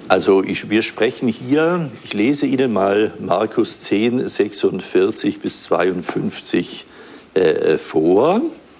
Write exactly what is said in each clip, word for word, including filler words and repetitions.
Also ich, wir sprechen hier, ich lese Ihnen mal Markus zehn, sechsundvierzig bis zweiundfünfzig äh, vor.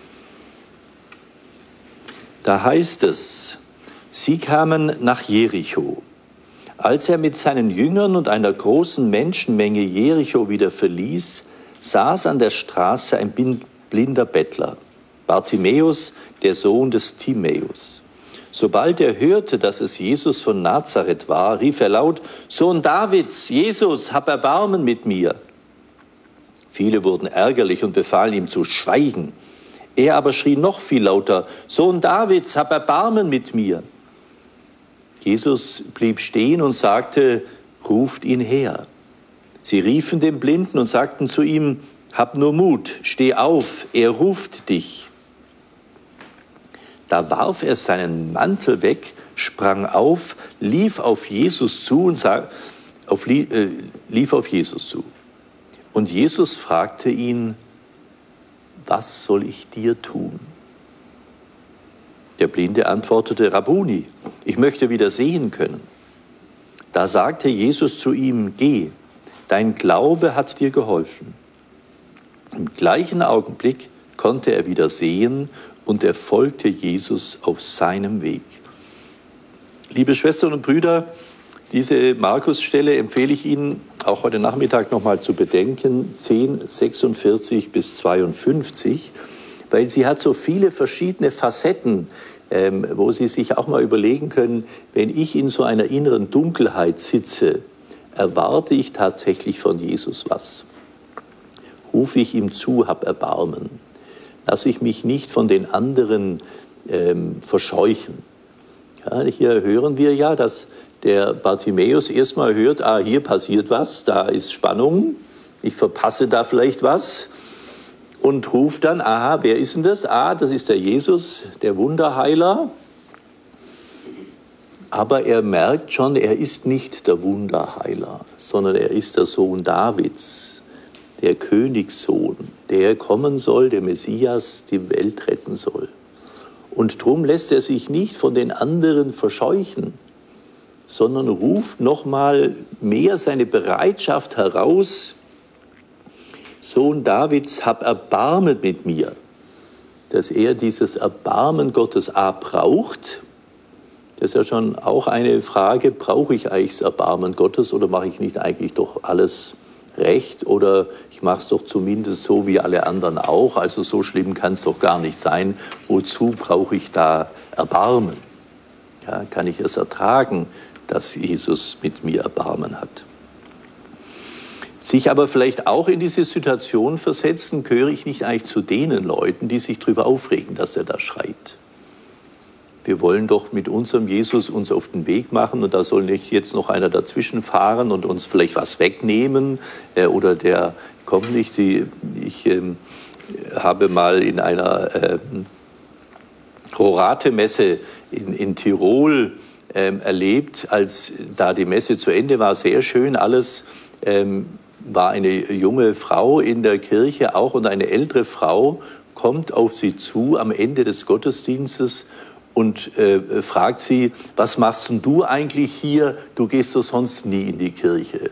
Da heißt es, sie kamen nach Jericho. Als er mit seinen Jüngern und einer großen Menschenmenge Jericho wieder verließ, saß an der Straße ein blinder Bettler, Bartimäus, der Sohn des Timäus. Sobald er hörte, dass es Jesus von Nazareth war, rief er laut, Sohn Davids, Jesus, hab Erbarmen mit mir. Viele wurden ärgerlich und befahlen ihm zu schweigen. Er aber schrie noch viel lauter, Sohn Davids, hab Erbarmen mit mir. Jesus blieb stehen und sagte, ruft ihn her. Sie riefen den Blinden und sagten zu ihm, hab nur Mut, steh auf, er ruft dich. Da warf er seinen Mantel weg, sprang auf, lief auf Jesus zu und sag, auf, äh, lief auf Jesus zu. Und Jesus fragte ihn, was soll ich dir tun? Der Blinde antwortete, Rabbuni, ich möchte wieder sehen können. Da sagte Jesus zu ihm, geh, dein Glaube hat dir geholfen. Im gleichen Augenblick konnte er wieder sehen und er folgte Jesus auf seinem Weg. Liebe Schwestern und Brüder, diese Markus-Stelle empfehle ich Ihnen auch heute Nachmittag nochmal zu bedenken, zehn, sechsundvierzig bis zweiundfünfzig, weil sie hat so viele verschiedene Facetten, ähm, wo Sie sich auch mal überlegen können, wenn ich in so einer inneren Dunkelheit sitze, erwarte ich tatsächlich von Jesus was? Rufe ich ihm zu, hab Erbarmen? Lasse ich mich nicht von den anderen ähm, verscheuchen? Ja, hier hören wir ja, dass der Bartimäus erstmal hört, ah, hier passiert was, da ist Spannung, ich verpasse da vielleicht was und ruft dann, aha, wer ist denn das? Ah, das ist der Jesus, der Wunderheiler. Aber er merkt schon, er ist nicht der Wunderheiler, sondern er ist der Sohn Davids, der Königssohn, der kommen soll, der Messias, die Welt retten soll. Und drum lässt er sich nicht von den anderen verscheuchen, sondern ruft nochmal mehr seine Bereitschaft heraus, Sohn Davids, hab Erbarmen mit mir. Dass er dieses Erbarmen Gottes A braucht, das ist ja schon auch eine Frage, brauche ich eigentlich das Erbarmen Gottes oder mache ich nicht eigentlich doch alles recht oder ich mache es doch zumindest so wie alle anderen auch, also so schlimm kann es doch gar nicht sein. Wozu brauche ich da Erbarmen? Ja, kann ich es ertragen, dass Jesus mit mir Erbarmen hat? Sich aber vielleicht auch in diese Situation versetzen, gehöre ich nicht eigentlich zu denen Leuten, die sich darüber aufregen, dass er da schreit. Wir wollen doch mit unserem Jesus uns auf den Weg machen und da soll nicht jetzt noch einer dazwischen fahren und uns vielleicht was wegnehmen äh, oder der kommt nicht. Die, ich äh, habe mal in einer äh, Rorate-Messe in, in Tirol äh, erlebt, als da die Messe zu Ende war, sehr schön alles, äh, war eine junge Frau in der Kirche auch und eine ältere Frau kommt auf sie zu am Ende des Gottesdienstes und äh, fragt sie, was machst denn du eigentlich hier? Du gehst doch sonst nie in die Kirche.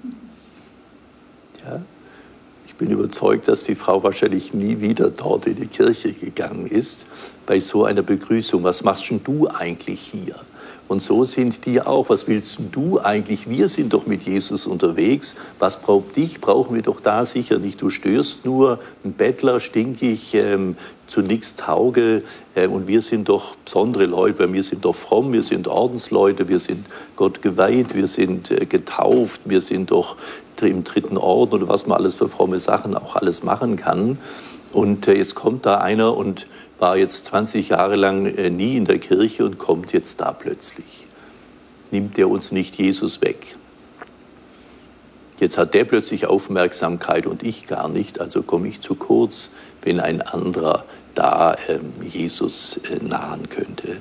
Ja? Ich bin überzeugt, dass die Frau wahrscheinlich nie wieder dort in die Kirche gegangen ist, bei so einer Begrüßung. Was machst denn du eigentlich hier? Und so sind die auch. Was willst du eigentlich? Wir sind doch mit Jesus unterwegs. Was braucht dich? Brauchen wir doch da sicher nicht. Du störst nur, ein Bettler, stinkig, ähm, zu nichts tauge. Ähm, und wir sind doch besondere Leute, weil wir sind doch fromm, wir sind Ordensleute, wir sind Gott geweiht, wir sind äh, getauft, wir sind doch im dritten Orden oder was man alles für fromme Sachen auch alles machen kann. Und äh, jetzt kommt da einer und war jetzt zwanzig Jahre lang äh, nie in der Kirche und kommt jetzt da plötzlich. Nimmt der uns nicht Jesus weg? Jetzt hat der plötzlich Aufmerksamkeit und ich gar nicht, also komme ich zu kurz, wenn ein anderer da äh, Jesus äh, nahen könnte.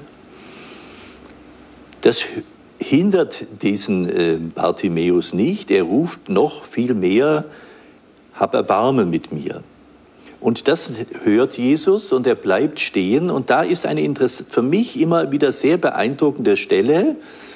Das hindert diesen äh, Bartimäus nicht, er ruft noch viel mehr, hab Erbarmen mit mir. Und das hört Jesus und er bleibt stehen. Und da ist eine Interess- für mich immer wieder sehr beeindruckende Stelle.